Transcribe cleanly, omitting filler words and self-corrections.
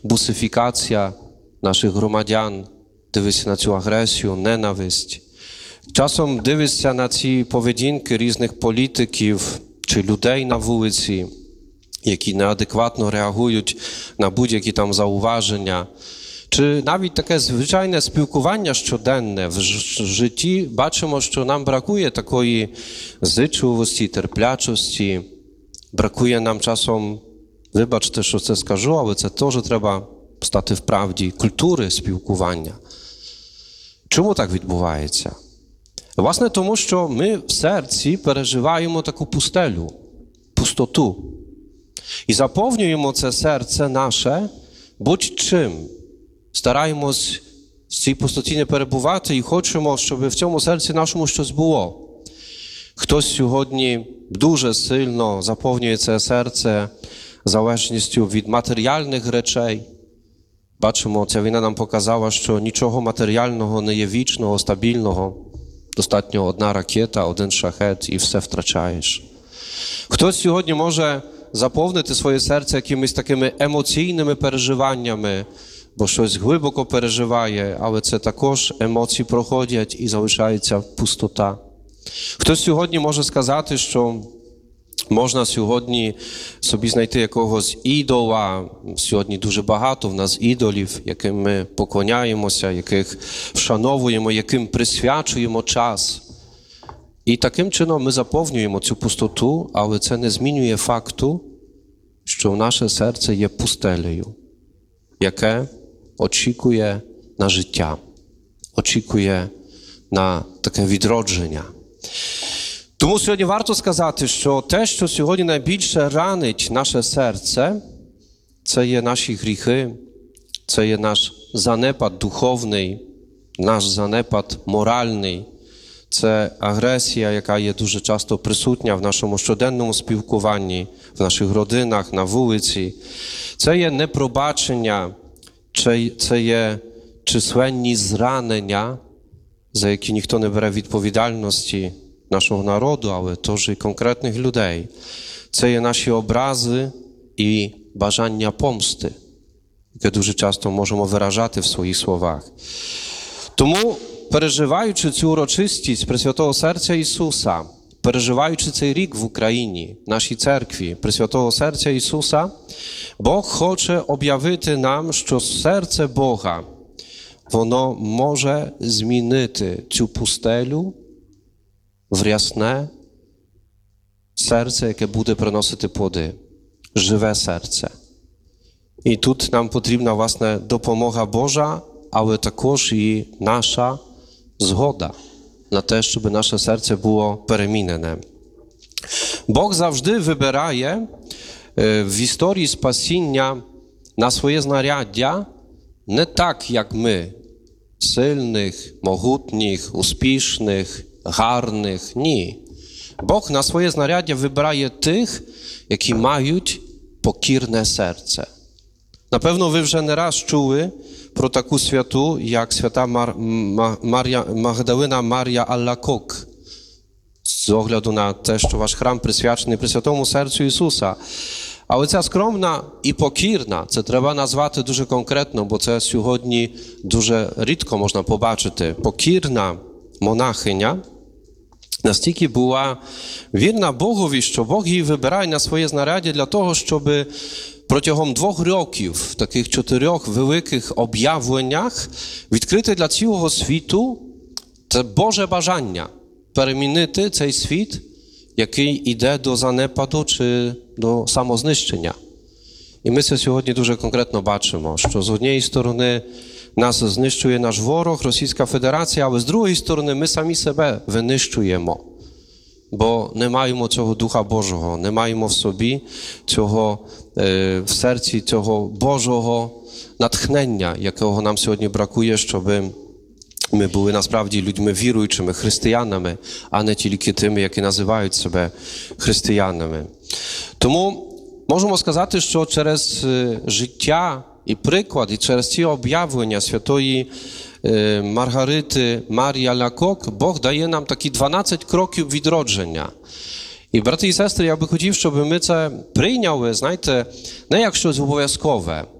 бусифікація наших громадян, дивишся на цю агресію, ненависть. Часом дивишся на ці поведінки різних політиків чи людей на вулиці, які неадекватно реагують на будь-які там зауваження. Чи навіть таке звичайне спілкування щоденне в житті, бачимо, що нам бракує такої зичливості, терплячості. Бракує нам часом, вибачте, що це скажу, але це теж треба стати в правді, культури спілкування. Чому так відбувається? Власне, тому що ми в серці переживаємо таку пустелю, пустоту. І заповнюємо це серце наше будь-чим. Стараємось в цій пустоті не перебувати і хочемо, щоб в цьому серці нашому щось було. Хтось сьогодні дуже сильно заповнює це серце залежністю від матеріальних речей. Бачимо, ця війна нам показала, що нічого матеріального не є вічного, стабільного. Достатньо одна ракета, один шахет і все втрачаєш. Хтось сьогодні може заповнити своє серце якимись такими емоційними переживаннями, бо щось глибоко переживає, але це також емоції проходять і залишається пустота. Хтось сьогодні може сказати, що можна сьогодні собі знайти якогось ідола. Сьогодні дуже багато в нас ідолів, яким ми поклоняємося, яких вшановуємо, яким присвячуємо час. І таким чином ми заповнюємо цю пустоту, але це не змінює факту, що наше серце є пустелею, яке очікує на життя, очікує на таке відродження. Тому сьогодні варто сказати, що те, що сьогодні найбільше ранить наше серце, це є наші гріхи, це є наш занепад духовний, наш занепад моральний, це агресія, яка є дуже часто присутня в нашому щоденному спілкуванні, в наших родинах, на вулиці. Це є непробачення, це є численні зранення, за які ніхто не бере відповідальності нашого народу, але теж і конкретних людей. Це є наші образи і бажання помсти, яке дуже часто можемо виражати в своїх словах. Тому, переживаючи цю урочистість Пресвятого Серця Ісуса, переживаючи цей рік в Україні, в нашій церкві Пресвятого Серця Ісуса, Бог хоче об'явити нам, що серце Бога, воно може змінити цю пустелю в рясне серце, яке буде приносити плоди, живе серце. І тут нам потрібна, власне, допомога Божа, але також і наша згода на те, щоб наше серце було перемінене. Бог завжди вибирає в історії спасіння на своє знаряддя не так, як ми, сильних, могутніх, успішних, гарних. Ні. Бог на своє знаряддя вибирає тих, які мають покірне серце. Напевно, ви вже не раз чули про таку святу, як свята Магдалина Марія Аллакок, з огляду на те, що ваш храм присвячений Пресвятому Серцю Ісуса. Але ця скромна і покірна, це треба назвати дуже конкретно, бо це сьогодні дуже рідко можна побачити. Покірна монахиня настільки була вірна Богові, що Бог її вибирає на своє знаряддя для того, щоб протягом 2 років в таких 4 великих об'явленнях відкрити для цілого світу це Боже бажання перемінити цей світ, який йде до занепаду чи до самознищення. І ми це сьогодні дуже конкретно бачимо, що з однієї сторони нас знищує наш ворог, Російська Федерація, але з другої сторони ми самі себе винищуємо, бо не маємо цього Духа Божого, не маємо в собі цього, в серці цього Божого натхнення, якого нам сьогодні бракує, щоб ми були насправді людьми віруючими, християнами, а не тільки тими, які називають себе християнами. Тому можемо сказати, що через життя і приклад, і через ці об'явлення святої Маргарити Марії Аллакок Бог дає нам такі 12 кроків відродження. І, брати і сестри, я би хотів, щоб ми це прийняли, знаєте, не як щось обов'язкове,